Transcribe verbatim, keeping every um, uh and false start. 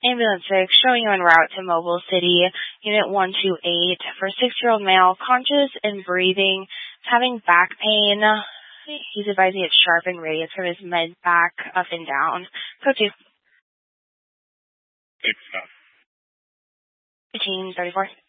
Ambulance six, showing you en route to Mobile City, Unit one two eight, for a six-year-old male, conscious and breathing, having back pain. He's advising it's sharp and radius from his mid back up and down. Code two. Good stuff. fifteen thirty-four.